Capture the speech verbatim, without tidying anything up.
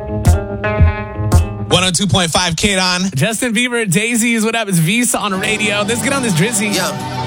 one oh two point five K on. Justin Bieber, Daisies, what up? It's Visa on radio. Let's get on this Drizzy. Yeah.